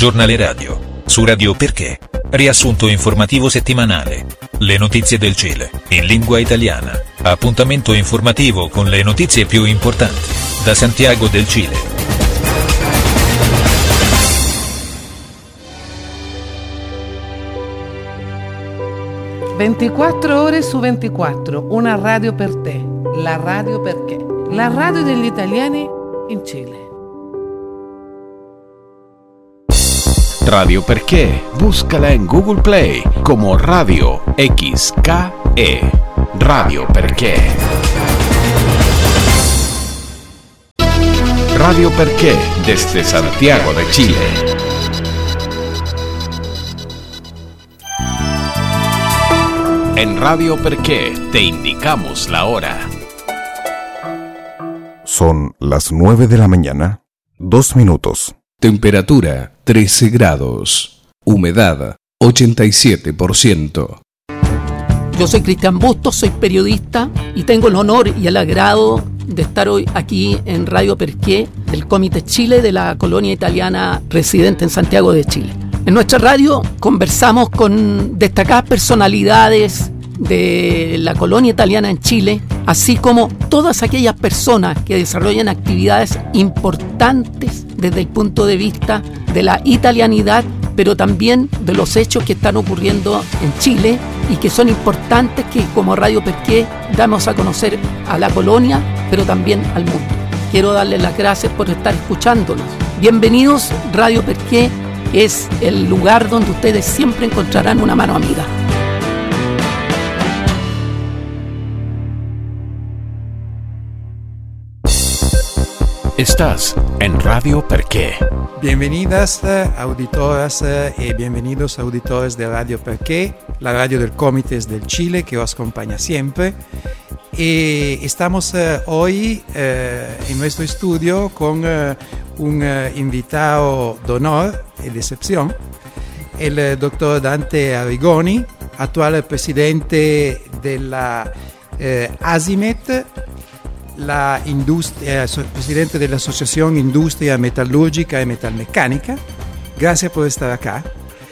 Giornale radio. Su Radio Perché. Riassunto informativo settimanale. Le notizie del Cile, in lingua italiana. Appuntamento informativo con le notizie più importanti. Da Santiago del Cile. 24 ore su 24, una radio per te, la Radio Perché, la radio degli italiani in Cile. Radio Perché, búscala en Google Play como Radio XKE. Radio Perché. Radio Perché, desde Santiago de Chile. En Radio Perché te indicamos la hora. Son las 9 de la mañana, 2 minutos. Temperatura 13 grados. Humedad 87%. Yo soy Cristian Bustos, soy periodista y tengo el honor y el agrado de estar hoy aquí en Radio Perché, del Comité Chile de la colonia italiana residente en Santiago de Chile. En nuestra radio conversamos con destacadas personalidades de la colonia italiana en Chile, así como todas aquellas personas que desarrollan actividades importantes desde el punto de vista de la italianidad, pero también de los hechos que están ocurriendo en Chile y que son importantes que como Radio Perché damos a conocer a la colonia, pero también al mundo. Quiero darles las gracias por estar escuchándonos. Bienvenidos, Radio Perché es el lugar donde ustedes siempre encontrarán una mano amiga. Estás en Radio Perché. Bienvenidas auditoras y bienvenidos auditores de Radio Perché, la radio del Comité del Chile que os acompaña siempre. Y estamos hoy en nuestro estudio con un invitado de honor y de excepción, el doctor Dante Arrigoni, actual presidente de la ASIMET, presidente de la Asociación Industria Metalúrgica y Metalmecánica. Gracias por estar acá.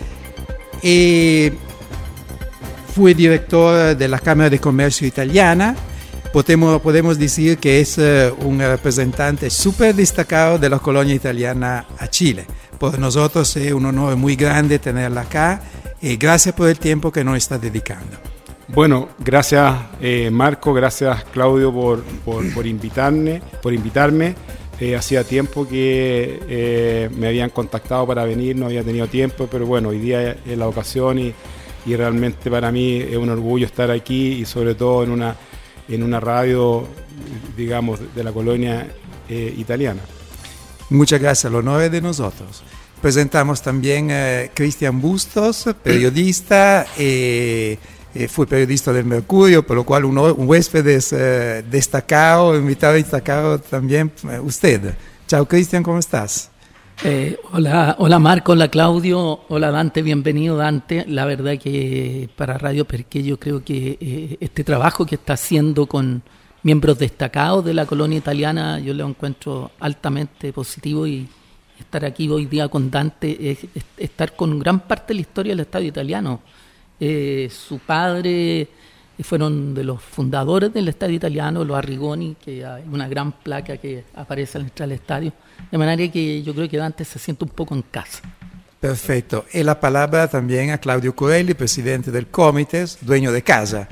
Y fue director de la Cámara de Comercio Italiana. Podemos decir que es un representante súper destacado de la colonia italiana a Chile. Por nosotros es un honor muy grande tenerla acá y gracias por el tiempo que nos está dedicando. Bueno, gracias Marco, gracias Claudio por invitarme. Hacía tiempo que me habían contactado para venir, no había tenido tiempo, pero bueno, hoy día es la ocasión y realmente para mí es un orgullo estar aquí y sobre todo en una radio, digamos, de la colonia italiana. Muchas gracias, el honor es de nosotros. Presentamos también a Cristian Bustos, periodista, fue periodista del Mercurio, por lo cual un huésped destacado, invitado destacado también usted. Chao Cristian, ¿cómo estás? Hola Marco, hola Claudio, hola Dante, bienvenido Dante. La verdad que para Radio Perché yo creo que este trabajo que está haciendo con miembros destacados de la colonia italiana yo lo encuentro altamente positivo y estar aquí hoy día con Dante es estar con gran parte de la historia del Estado italiano. Su padre fueron de los fundadores del Estadio Italiano, los Arrigoni, que hay una gran placa que aparece al entrar al estadio, de manera que yo creo que Dante se siente un poco en casa. Perfecto. Y la palabra también a Claudio Curelli, presidente del Comité, dueño de casa.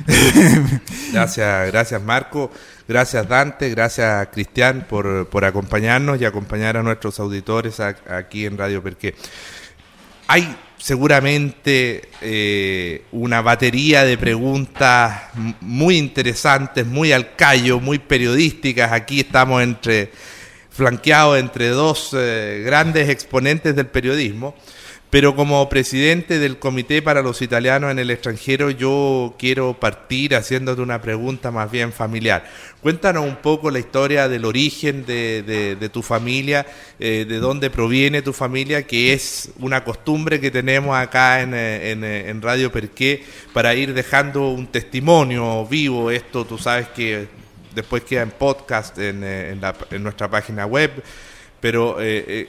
Gracias Marco, gracias Dante, gracias Cristian por acompañarnos y acompañar a nuestros auditores aquí en Radio Perché. Hay seguramente una batería de preguntas muy interesantes, muy al callo, muy periodísticas. Aquí estamos flanqueados entre dos grandes exponentes del periodismo, pero como presidente del Comité para los Italianos en el Extranjero yo quiero partir haciéndote una pregunta más bien familiar. Cuéntanos un poco la historia del origen de tu familia, de dónde proviene tu familia, que es una costumbre que tenemos acá en Radio Perché para ir dejando un testimonio vivo. Esto tú sabes que después queda en podcast en nuestra página web, pero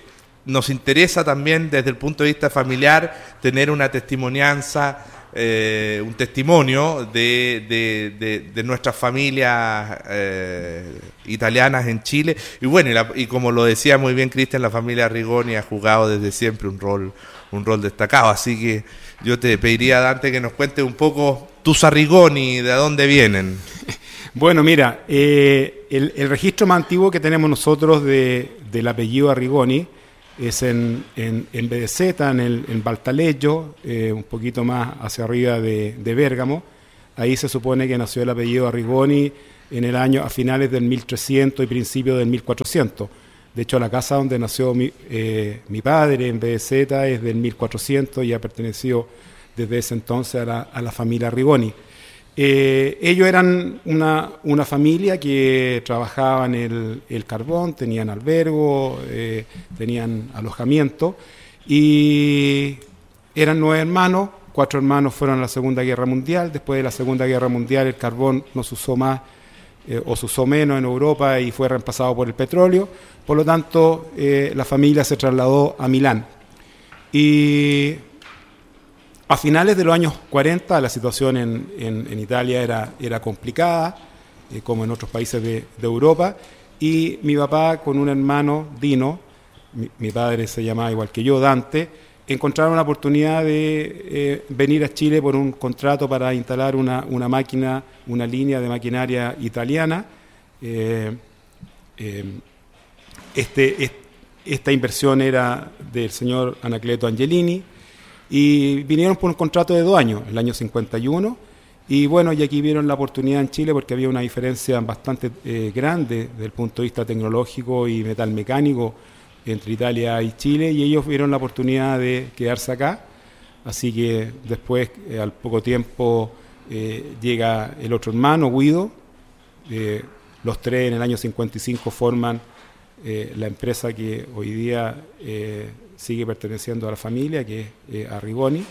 nos interesa también desde el punto de vista familiar tener una testimonianza, un testimonio de nuestras familias italianas en Chile. Y bueno, y como lo decía muy bien Cristian, la familia Arrigoni ha jugado desde siempre un rol destacado. Así que yo te pediría, Dante, que nos cuentes un poco tus Arrigoni, de dónde vienen. Bueno, mira, el registro más antiguo que tenemos nosotros del apellido Arrigoni es en Bedeseta, en Valtaleggio, un poquito más hacia arriba de Bérgamo. Ahí se supone que nació el apellido Arrigoni a finales del 1300 y principios del 1400. De hecho, la casa donde nació mi padre en Bedeseta es del 1400 y ha pertenecido desde ese entonces a la familia Arrigoni. Ellos eran una familia que trabajaban el carbón, tenían albergo, tenían alojamiento y eran 9 hermanos, 4 hermanos fueron a la Segunda Guerra Mundial. Después de la Segunda Guerra Mundial el carbón no se usó más o se usó menos en Europa y fue reemplazado por el petróleo. Por lo tanto, la familia se trasladó a Milán. Y a finales de los años 40 la situación en Italia era complicada, como en otros países de Europa, y mi papá con un hermano, Dino, mi padre se llamaba igual que yo, Dante, encontraron una oportunidad de venir a Chile por un contrato para instalar una máquina, una línea de maquinaria italiana. Esta inversión era del señor Anacleto Angelini, y vinieron por un contrato de 2 años, el año 51, y bueno, y aquí vieron la oportunidad en Chile porque había una diferencia bastante grande desde el punto de vista tecnológico y metalmecánico entre Italia y Chile, y ellos vieron la oportunidad de quedarse acá. Así que después, al poco tiempo, llega el otro hermano, Guido. Los 3 en el año 55 forman la empresa que hoy día sigue perteneciendo a la familia, que es Arrigoni.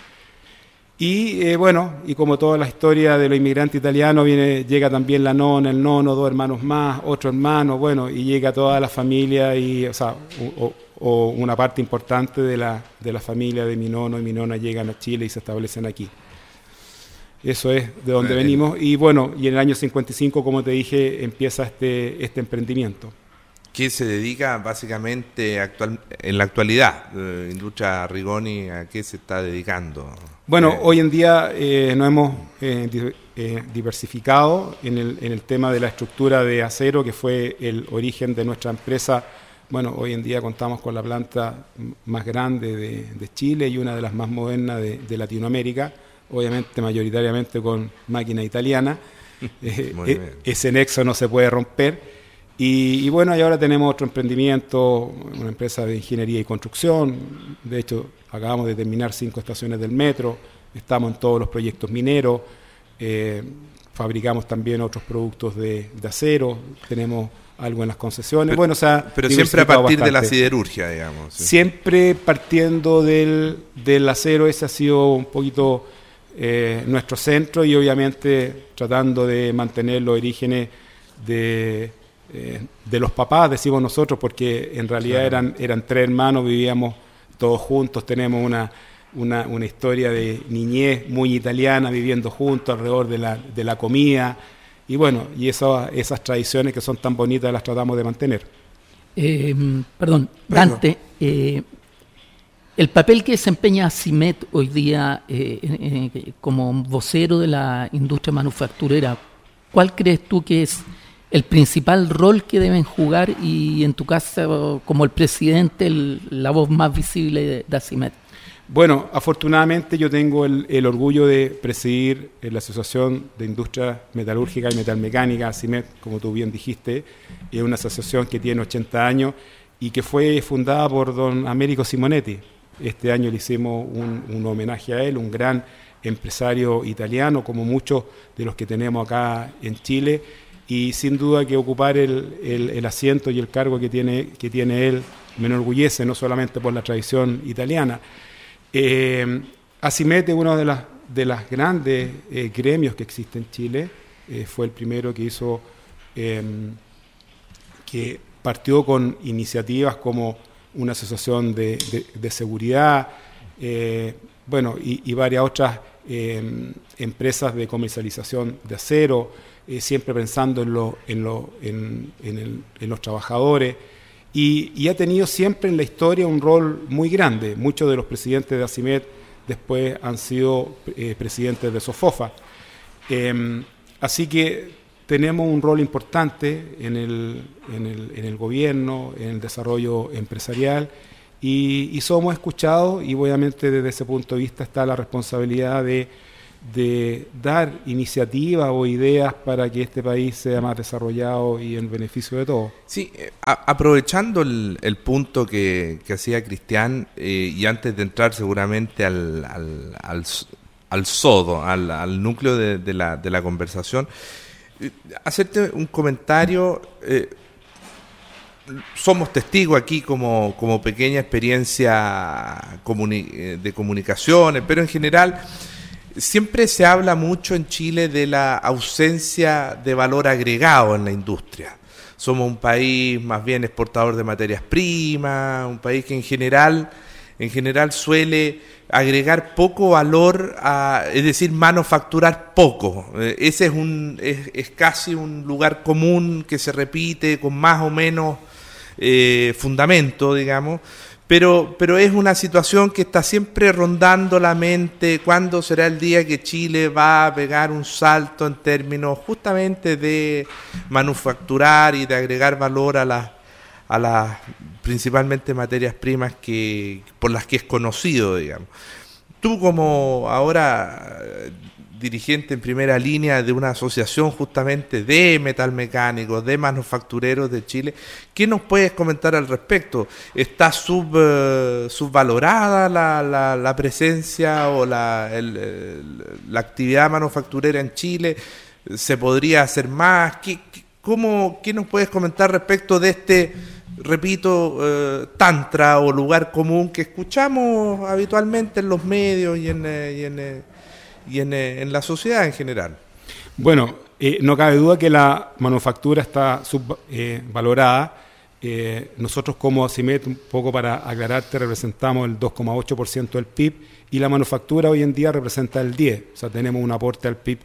Y bueno, y como toda la historia de los inmigrantes italianos, llega también la nona, el nono, 2 hermanos más, otro hermano, bueno, y llega toda la familia, o una parte importante de la familia de mi nono y mi nona llegan a Chile y se establecen aquí. Eso es de donde venimos. Y bueno, y en el año 55, como te dije, empieza este emprendimiento. ¿Qué se dedica básicamente en la actualidad? Industria Arrigoni, ¿a qué se está dedicando? Bueno, hoy en día nos hemos diversificado en el tema de la estructura de acero, que fue el origen de nuestra empresa. Bueno, hoy en día contamos con la planta más grande de Chile y una de las más modernas de Latinoamérica, obviamente mayoritariamente con máquina italiana. Ese nexo no se puede romper. Y bueno, y ahora tenemos otro emprendimiento, una empresa de ingeniería y construcción. De hecho, acabamos de terminar 5 estaciones del metro, estamos en todos los proyectos mineros, fabricamos también otros productos de acero, tenemos algo en las concesiones. Pero, bueno, o sea, pero siempre a partir de la siderurgia, digamos. ¿Sí? Siempre partiendo del acero. Ese ha sido un poquito nuestro centro, y obviamente tratando de mantener los orígenes de los papás, decimos nosotros, porque en realidad eran 3 hermanos, vivíamos todos juntos, tenemos una historia de niñez muy italiana, viviendo juntos alrededor de la comida, y bueno, y esas tradiciones que son tan bonitas las tratamos de mantener. Perdón, Dante, el papel que desempeña Cimet hoy día como vocero de la industria manufacturera, ¿cuál crees tú que es el principal rol que deben jugar, y en tu caso como el presidente, la voz más visible de Cimet? Bueno, afortunadamente yo tengo el orgullo de presidir la Asociación de Industria Metalúrgica y Metalmecánica, Cimet, como tú bien dijiste. Es una asociación que tiene 80 años y que fue fundada por don Américo Simonetti. Este año le hicimos un homenaje a él, un gran empresario italiano, como muchos de los que tenemos acá en Chile. Y sin duda que ocupar el asiento y el cargo que tiene él me enorgullece, no solamente por la tradición italiana. Cimet es uno de las grandes gremios que existe en Chile. Fue el primero que hizo, que partió con iniciativas como una asociación de seguridad, y varias otras empresas de comercialización de acero, siempre pensando en los trabajadores, y ha tenido siempre en la historia un rol muy grande. Muchos de los presidentes de ACIMED después han sido presidentes de SOFOFA. Así que tenemos un rol importante en el gobierno, en el desarrollo empresarial, y somos escuchados, y obviamente desde ese punto de vista está la responsabilidad de dar iniciativas o ideas para que este país sea más desarrollado y en beneficio de todos. Sí, aprovechando el punto que hacía Cristian, y antes de entrar seguramente al sodo, al núcleo de la conversación, hacerte un comentario. Somos testigos aquí como pequeña experiencia de comunicaciones, pero en general siempre se habla mucho en Chile de la ausencia de valor agregado en la industria. Somos un país más bien exportador de materias primas, un país que en general suele agregar poco valor, es decir, manufacturar poco. Ese es casi un lugar común que se repite con más o menos fundamento, digamos, pero es una situación que está siempre rondando la mente. ¿Cuándo será el día que Chile va a pegar un salto en términos justamente de manufacturar y de agregar valor a las principalmente materias primas por las que es conocido, digamos? Tú, como ahora dirigente en primera línea de una asociación justamente de metalmecánicos, de manufactureros de Chile, ¿qué nos puedes comentar al respecto? ¿Está subvalorada la presencia o la actividad manufacturera en Chile? ¿Se podría hacer más? ¿Qué nos puedes comentar respecto de este, repito, tantra o lugar común que escuchamos habitualmente en los medios y en la sociedad en general? Bueno, no cabe duda que la manufactura está subvalorada. Nosotros como ACIMED, un poco para aclararte, representamos el 2,8% del PIB, y la manufactura hoy en día representa el 10%. O sea, tenemos un aporte al PIB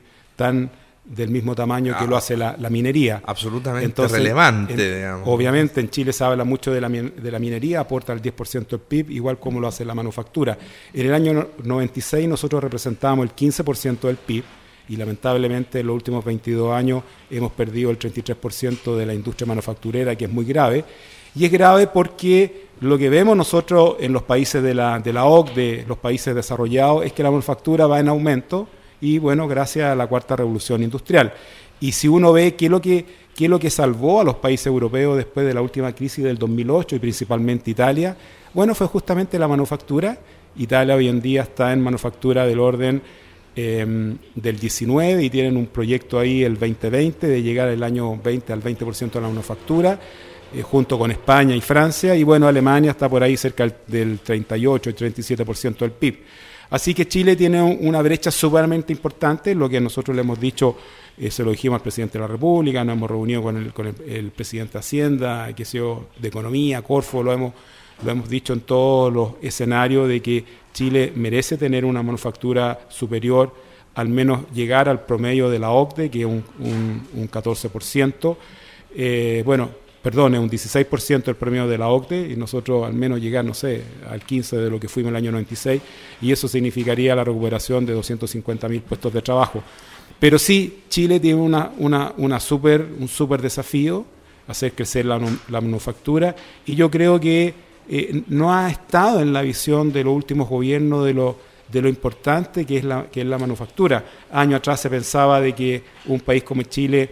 del mismo tamaño que lo hace la minería. Absolutamente relevante, digamos. Obviamente en Chile se habla mucho de la minería, aporta el 10% del PIB, igual como lo hace la manufactura. En el año 96 nosotros representábamos el 15% del PIB, y lamentablemente en los últimos 22 años hemos perdido el 33% de la industria manufacturera, que es muy grave. Y es grave porque lo que vemos nosotros en los países de la OCDE, los países desarrollados, es que la manufactura va en aumento, y bueno, gracias a la cuarta revolución industrial. Y si uno ve qué es lo que salvó a los países europeos después de la última crisis del 2008, y principalmente Italia, bueno, fue justamente la manufactura. Italia hoy en día está en manufactura del orden del 19, y tienen un proyecto ahí el 2020 de llegar el año 20 al 20% de la manufactura, junto con España y Francia, y bueno, Alemania está por ahí cerca del 38 y 37% del PIB. Así que Chile tiene una brecha sumamente importante. Lo que nosotros le hemos dicho, se lo dijimos al presidente de la República, nos hemos reunido con el presidente de Hacienda, de Economía, Corfo, lo hemos dicho en todos los escenarios, de que Chile merece tener una manufactura superior, al menos llegar al promedio de la OCDE, que es un 14%. Es un 16% el promedio de la OCDE, y nosotros al menos llegar, no sé, al 15% de lo que fuimos en el año 96, y eso significaría la recuperación de 250.000 puestos de trabajo. Pero sí, Chile tiene un súper desafío, hacer crecer la manufactura, y yo creo que no ha estado en la visión de los últimos gobiernos de lo importante que es la manufactura. Años atrás se pensaba de que un país como Chile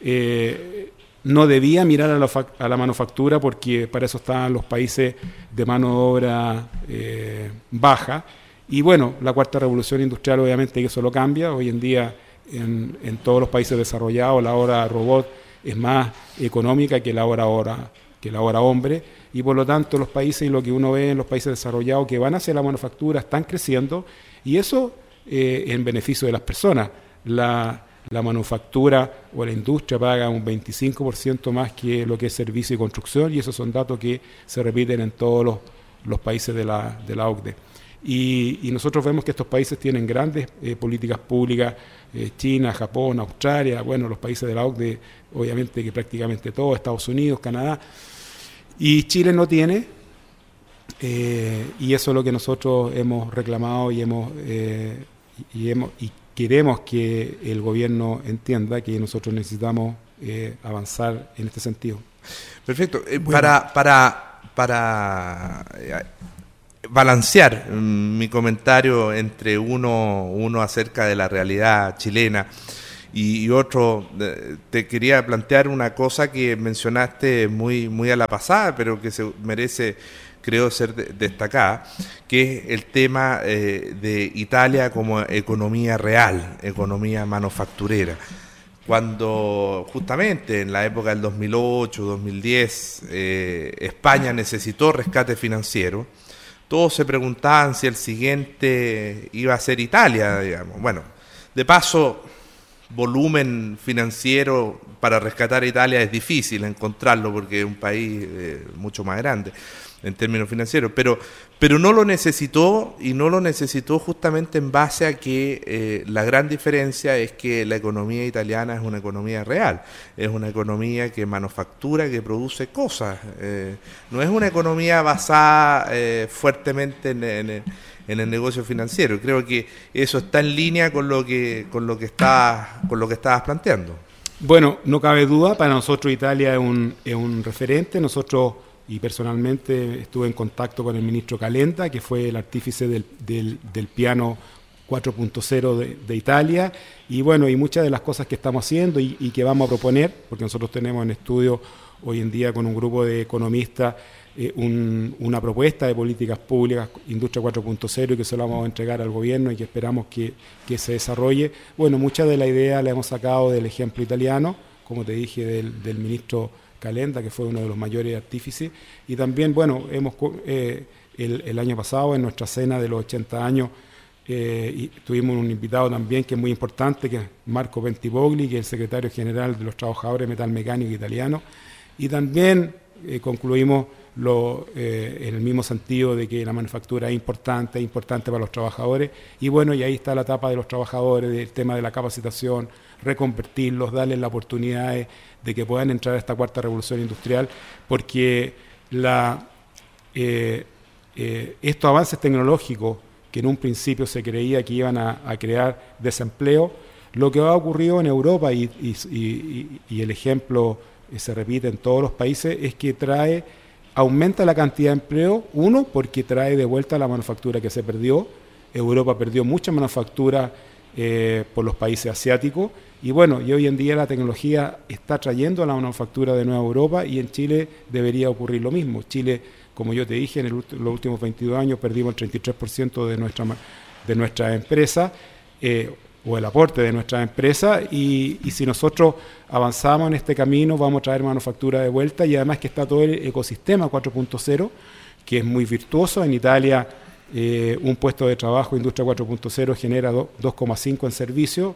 no debía mirar a la manufactura, porque para eso estaban los países de mano de obra baja. Y bueno, la cuarta revolución industrial obviamente que eso lo cambia. Hoy en día en todos los países desarrollados la hora robot es más económica que la hora hombre, y por lo tanto los países, y lo que uno ve en los países desarrollados que van hacia la manufactura, están creciendo, y eso en beneficio de las personas. La la manufactura o la industria paga un 25% más que lo que es servicio y construcción, y esos son datos que se repiten en todos los países de la OCDE. Y nosotros vemos que estos países tienen grandes políticas públicas, China, Japón, Australia, bueno, los países de la OCDE, obviamente que prácticamente todos, Estados Unidos, Canadá, y Chile no tiene, y eso es lo que nosotros hemos reclamado y queremos que el gobierno entienda que nosotros necesitamos avanzar en este sentido. Perfecto. Para balancear mi comentario entre uno acerca de la realidad chilena y otro, te quería plantear una cosa que mencionaste muy a la pasada, pero que se merece, creo, ser destacada, que es el tema de Italia como economía real, economía manufacturera. Cuando justamente en la época del 2008, 2010, España necesitó rescate financiero, todos se preguntaban si el siguiente iba a ser Italia, digamos. Bueno, de paso, volumen financiero para rescatar a Italia es difícil encontrarlo porque es un país mucho más grande en términos financieros, pero no lo necesitó, y no lo necesitó justamente en base a que la gran diferencia es que la economía italiana es una economía real, es una economía que manufactura, que produce cosas, no es una economía basada fuertemente en el negocio financiero. Creo que eso está en línea con lo que estabas planteando. Bueno, no cabe duda, para nosotros Italia es un referente. Nosotros, y personalmente estuve en contacto con el ministro Calenda, que fue el artífice del piano 4.0 de Italia, y bueno, y muchas de las cosas que estamos haciendo y que vamos a proponer, porque nosotros tenemos en estudio hoy en día con un grupo de economistas una propuesta de políticas públicas, Industria 4.0, y que se la vamos a entregar al gobierno y que esperamos que se desarrolle. Bueno, muchas de la idea la hemos sacado del ejemplo italiano, como te dije, del ministro Calenda, que fue uno de los mayores artífices, y también, bueno, el año pasado en nuestra cena de los 80 años y tuvimos un invitado también que es muy importante, que es Marco Pentibogli, que es el secretario general de los trabajadores metalmecánicos italianos, y también concluimos en el mismo sentido de que la manufactura es importante para los trabajadores, y bueno, y ahí está la etapa de los trabajadores, del tema de la capacitación, reconvertirlos, darles la oportunidad de que puedan entrar a esta cuarta revolución industrial, porque estos avances tecnológicos que en un principio se creía que iban a crear desempleo, lo que ha ocurrido en Europa y el ejemplo se repite en todos los países, es que aumenta la cantidad de empleo, uno, porque trae de vuelta la manufactura que se perdió. Europa perdió mucha manufactura por los países asiáticos, y bueno, y hoy en día la tecnología está trayendo a la manufactura de nueva Europa, y en Chile debería ocurrir lo mismo. Chile, como yo te dije, en los últimos 22 años perdimos el 33% de nuestra empresa, o el aporte de nuestras empresas, y si nosotros avanzamos en este camino vamos a traer manufactura de vuelta, y además que está todo el ecosistema 4.0, que es muy virtuoso. En Italia un puesto de trabajo, Industria 4.0, genera 2,5 en servicio,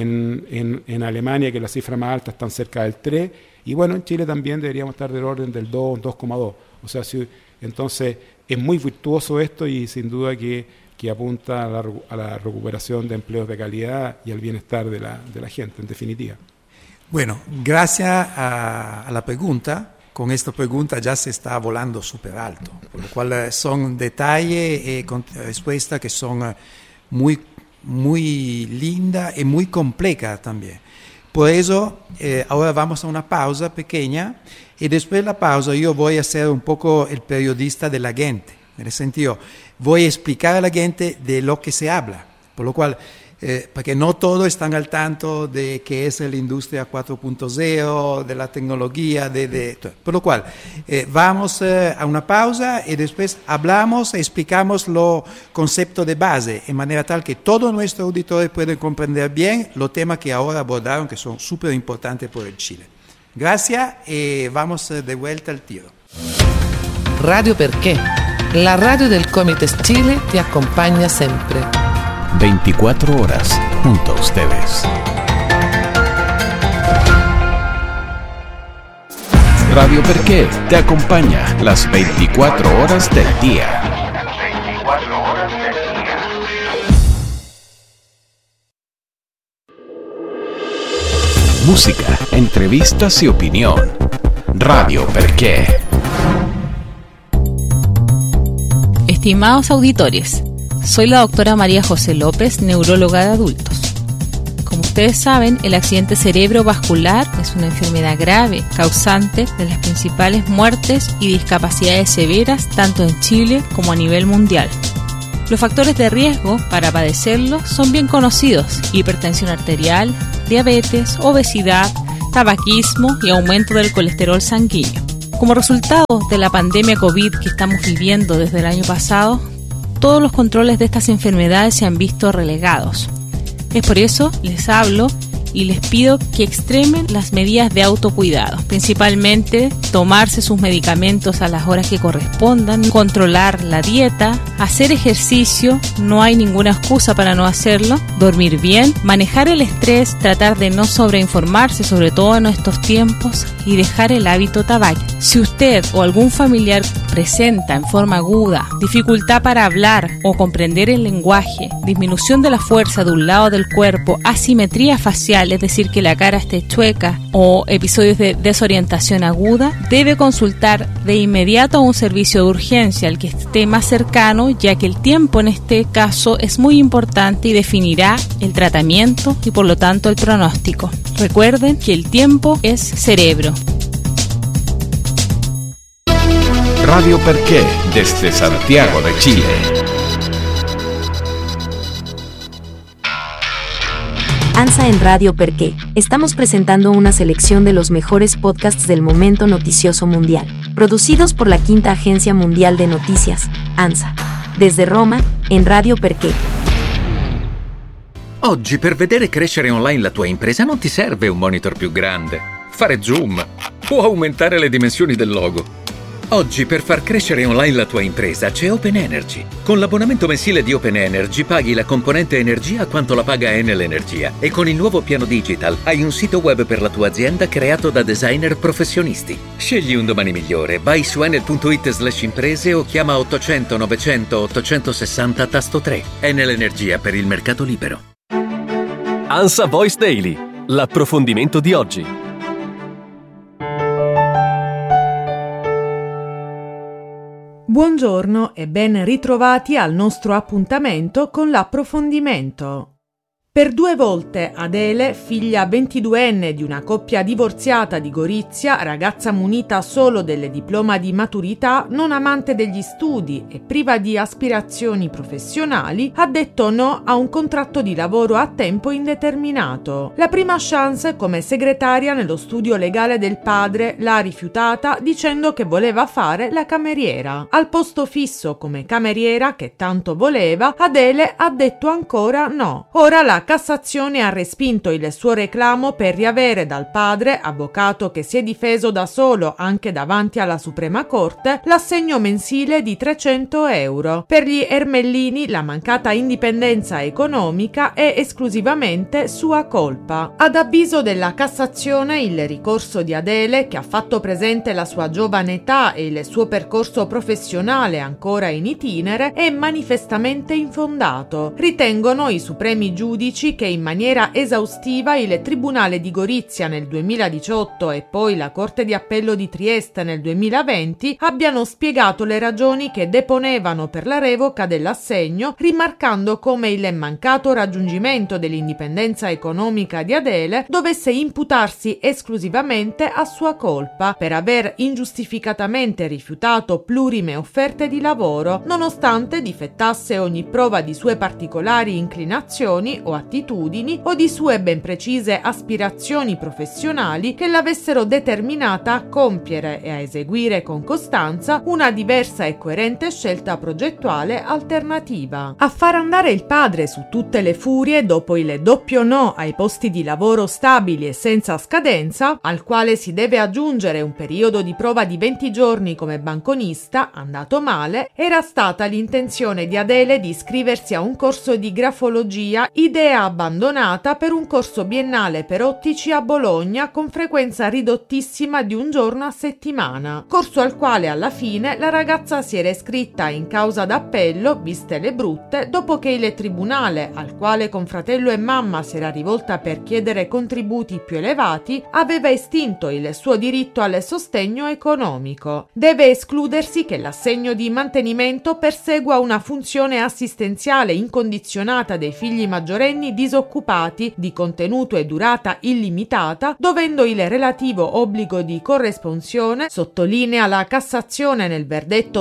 en Alemania, que la cifra más alta están cerca del 3, y bueno, en Chile también deberíamos estar del orden del 2,2. O sea, entonces es muy virtuoso esto, y sin duda que apunta a la recuperación de empleos de calidad y al bienestar de la gente, en definitiva. Bueno, gracias a la pregunta. Con esta pregunta ya se está volando súper alto, por lo cual son detalles y respuestas que son muy, muy lindas y muy complejas también. Por eso, ahora vamos a una pausa pequeña, y después de la pausa yo voy a ser un poco el periodista de la gente. En el sentido, voy a explicar a la gente de lo que se habla, por lo cual, porque no todos están al tanto de qué es la industria 4.0, de la tecnología, por lo cual vamos a una pausa y después hablamos e explicamos los conceptos de base, en manera tal que todos nuestros auditores puedan comprender bien los temas que ahora abordaron, que son súper importantes por el Chile. Gracias y vamos de vuelta al tiro. Radio Perché, la radio del Comites Chile te acompaña siempre. 24 horas junto a ustedes. Radio Perché te acompaña las 24 horas del día. Música, entrevistas y opinión. Radio Perché. Estimados auditores, soy la doctora María José López, neuróloga de adultos. Como ustedes saben, el accidente cerebrovascular es una enfermedad grave, causante de las principales muertes y discapacidades severas tanto en Chile como a nivel mundial. Los factores de riesgo para padecerlo son bien conocidos: hipertensión arterial, diabetes, obesidad, tabaquismo y aumento del colesterol sanguíneo. Como resultado de la pandemia COVID que estamos viviendo desde el año pasado, todos los controles de estas enfermedades se han visto relegados. Es por eso les hablo y les pido que extremen las medidas de autocuidado, principalmente tomarse sus medicamentos a las horas que correspondan, controlar la dieta, hacer ejercicio, no hay ninguna excusa para no hacerlo, dormir bien, manejar el estrés, tratar de no sobreinformarse, sobre todo en estos tiempos, y dejar el hábito tabaco. Si usted o algún familiar presenta en forma aguda dificultad para hablar o comprender el lenguaje, disminución de la fuerza de un lado del cuerpo, asimetría facial, es decir, que la cara esté chueca, o episodios de desorientación aguda, debe consultar de inmediato a un servicio de urgencia, al que esté más cercano, ya que el tiempo en este caso es muy importante y definirá el tratamiento y por lo tanto el pronóstico. Recuerden que el tiempo es cerebro. Radio Perché desde Santiago de Chile. ANSA en Radio Perché. Estamos presentando una selección de los mejores podcasts del momento noticioso mundial, producidos por la Quinta Agencia Mundial de Noticias, ANSA. Desde Roma, en Radio Perché. Oggi per vedere crescere online la tua impresa non ti serve un monitor più grande, fare zoom o aumentare le dimensioni del logo. Oggi per far crescere online la tua impresa c'è Open Energy. Con l'abbonamento mensile di Open Energy paghi la componente energia quanto la paga Enel Energia e con il nuovo piano digital hai un sito web per la tua azienda creato da designer professionisti. Scegli un domani migliore, vai su enel.it/imprese o chiama 800 900 860 tasto 3. Enel Energia per il mercato libero. ANSA Voice Daily, l'approfondimento di oggi. Buongiorno e ben ritrovati al nostro appuntamento con l'approfondimento. Per 2 volte Adele, figlia 22enne di una coppia divorziata di Gorizia, ragazza munita solo del diploma di maturità, non amante degli studi e priva di aspirazioni professionali, ha detto no a un contratto di lavoro a tempo indeterminato. La prima chance come segretaria nello studio legale del padre l'ha rifiutata dicendo che voleva fare la cameriera. Al posto fisso come cameriera che tanto voleva, Adele ha detto ancora no. Ora la Cassazione ha respinto il suo reclamo per riavere dal padre, avvocato che si è difeso da solo anche davanti alla Suprema Corte, l'assegno mensile di 300 euro. Per gli Ermellini la mancata indipendenza economica è esclusivamente sua colpa. Ad avviso della Cassazione, il ricorso di Adele, che ha fatto presente la sua giovane età e il suo percorso professionale ancora in itinere, è manifestamente infondato. Ritengono i supremi giudici che in maniera esaustiva il Tribunale di Gorizia nel 2018 e poi la Corte di Appello di Trieste nel 2020 abbiano spiegato le ragioni che deponevano per la revoca dell'assegno, rimarcando come il mancato raggiungimento dell'indipendenza economica di Adele dovesse imputarsi esclusivamente a sua colpa per aver ingiustificatamente rifiutato plurime offerte di lavoro, nonostante difettasse ogni prova di sue particolari inclinazioni o attitudini o di sue ben precise aspirazioni professionali che l'avessero determinata a compiere e a eseguire con costanza una diversa e coerente scelta progettuale alternativa. A far andare il padre su tutte le furie dopo il doppio no ai posti di lavoro stabili e senza scadenza, al quale si deve aggiungere un periodo di prova di 20 giorni come banconista, andato male, era stata l'intenzione di Adele di iscriversi a un corso di grafologia ideato è abbandonata per un corso biennale per ottici a Bologna con frequenza ridottissima di un giorno a settimana, corso al quale alla fine la ragazza si era iscritta in causa d'appello, viste le brutte, dopo che il tribunale, al quale con fratello e mamma si era rivolta per chiedere contributi più elevati, aveva estinto il suo diritto al sostegno economico. Deve escludersi che l'assegno di mantenimento persegua una funzione assistenziale incondizionata dei figli maggiorenni disoccupati di contenuto e durata illimitata, dovendo il relativo obbligo di corresponsione, sottolinea la Cassazione nel verdetto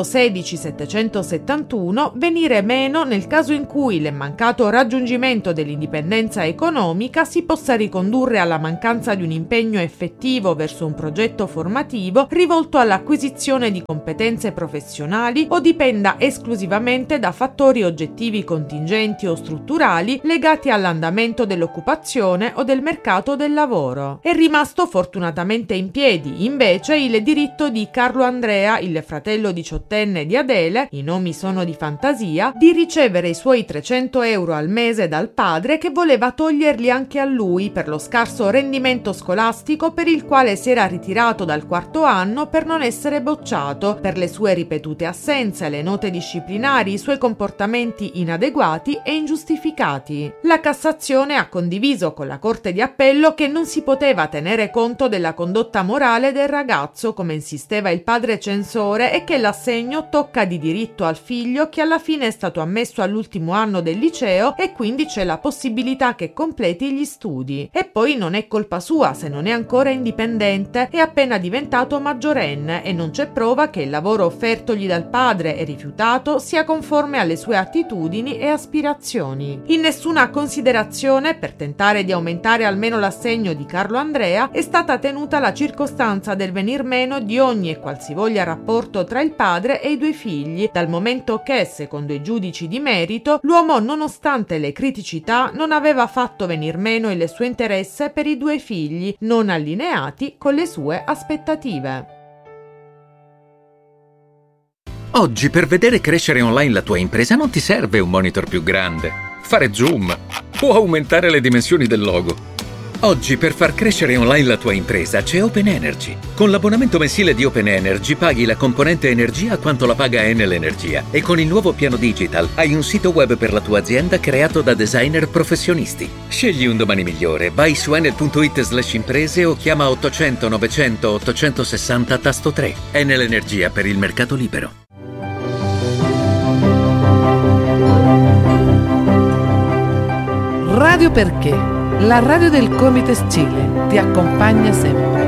16771, venire meno nel caso in cui il mancato raggiungimento dell'indipendenza economica si possa ricondurre alla mancanza di un impegno effettivo verso un progetto formativo rivolto all'acquisizione di competenze professionali o dipenda esclusivamente da fattori oggettivi contingenti o strutturali legati all'andamento dell'occupazione o del mercato del lavoro. È rimasto fortunatamente in piedi, invece, il diritto di Carlo Andrea, il fratello diciottenne di Adele, i nomi sono di fantasia, di ricevere i suoi 300 euro al mese dal padre, che voleva toglierli anche a lui per lo scarso rendimento scolastico per il quale si era ritirato dal quarto anno per non essere bocciato, per le sue ripetute assenze, le note disciplinari, i suoi comportamenti inadeguati e ingiustificati. La Cassazione ha condiviso con la Corte di Appello che non si poteva tenere conto della condotta morale del ragazzo, come insisteva il padre censore, e che l'assegno tocca di diritto al figlio, che alla fine è stato ammesso all'ultimo anno del liceo e quindi c'è la possibilità che completi gli studi. E poi non è colpa sua se non è ancora indipendente, è appena diventato maggiorenne e non c'è prova che il lavoro offertogli dal padre e rifiutato sia conforme alle sue attitudini e aspirazioni. In nessuna considerazione, per tentare di aumentare almeno l'assegno di Carlo Andrea, è stata tenuta la circostanza del venir meno di ogni e qualsivoglia rapporto tra il padre e i due figli, dal momento che, secondo i giudici di merito, l'uomo, nonostante le criticità, non aveva fatto venir meno il suo interesse per i due figli, non allineati con le sue aspettative. Oggi per vedere crescere online la tua impresa non ti serve un monitor più grande, fare zoom o aumentare le dimensioni del logo. Oggi per far crescere online la tua impresa c'è Open Energy. Con l'abbonamento mensile di Open Energy paghi la componente energia quanto la paga Enel Energia e con il nuovo piano digital hai un sito web per la tua azienda creato da designer professionisti. Scegli un domani migliore, vai su enel.it/imprese o chiama 800 900 860 tasto 3. Enel Energia per il mercato libero. Radio Perché? La radio del Comites Chile ti accompagna sempre.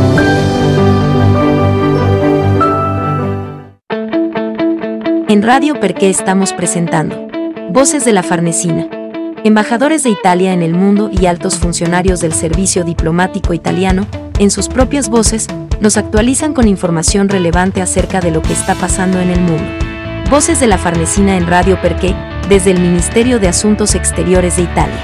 En Radio Perché estamos presentando Voces de la Farnesina. Embajadores de Italia en el mundo y altos funcionarios del servicio diplomático italiano, en sus propias voces, nos actualizan con información relevante acerca de lo que está pasando en el mundo. Voces de la Farnesina en Radio Perché, desde el Ministerio de Asuntos Exteriores de Italia.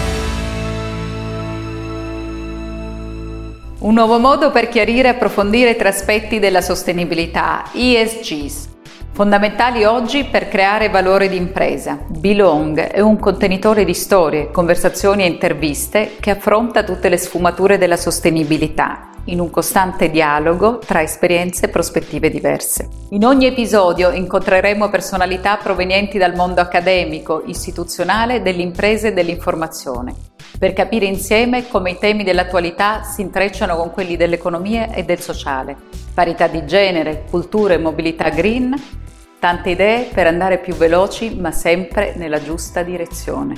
Un nuovo modo per chiarire e approfondire tre aspetti della sostenibilità, ESGs, fondamentali oggi per creare valore di impresa. Belong è un contenitore di storie, conversazioni e interviste che affronta tutte le sfumature della sostenibilità, in un costante dialogo tra esperienze e prospettive diverse. In ogni episodio incontreremo personalità provenienti dal mondo accademico, istituzionale, dell'impresa e dell'informazione, per capire insieme come i temi dell'attualità si intrecciano con quelli dell'economia e del sociale. Parità di genere, cultura e mobilità green, tante idee per andare più veloci ma sempre nella giusta direzione.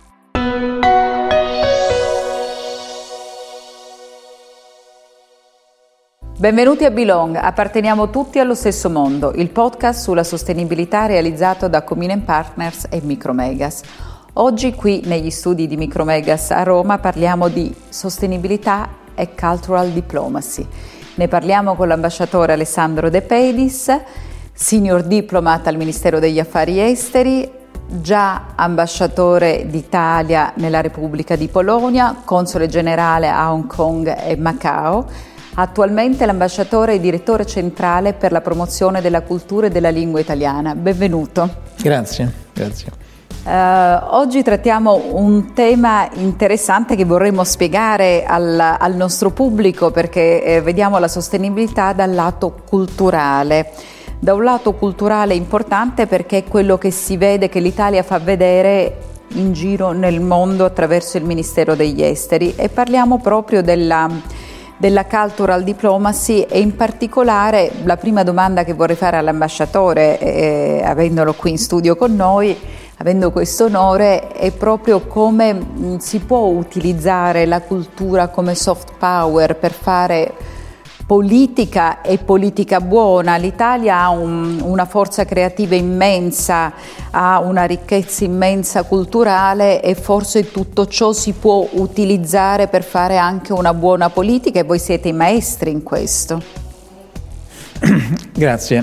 Benvenuti a Belong, apparteniamo tutti allo stesso mondo, il podcast sulla sostenibilità realizzato da Cominen Partners e Micromegas. Oggi qui negli studi di Micromegas a Roma parliamo di sostenibilità e cultural diplomacy. Ne parliamo con l'ambasciatore Alessandro De Pedis, senior diplomat al Ministero degli Affari Esteri, già ambasciatore d'Italia nella Repubblica di Polonia, console generale a Hong Kong e Macao, attualmente l'ambasciatore e direttore centrale per la promozione della cultura e della lingua italiana. Benvenuto. Grazie, grazie. Oggi trattiamo un tema interessante che vorremmo spiegare al nostro pubblico, perché vediamo la sostenibilità dal lato culturale. Da un lato culturale importante perché è quello che si vede, che l'Italia fa vedere in giro nel mondo attraverso il Ministero degli Esteri, e parliamo proprio della cultural diplomacy, e in particolare la prima domanda che vorrei fare all'ambasciatore, avendolo qui in studio con noi, avendo questo onore, è proprio come si può utilizzare la cultura come soft power per fare politica e politica buona. L'Italia ha una forza creativa immensa, ha una ricchezza immensa culturale, e forse tutto ciò si può utilizzare per fare anche una buona politica, e voi siete i maestri in questo. Grazie.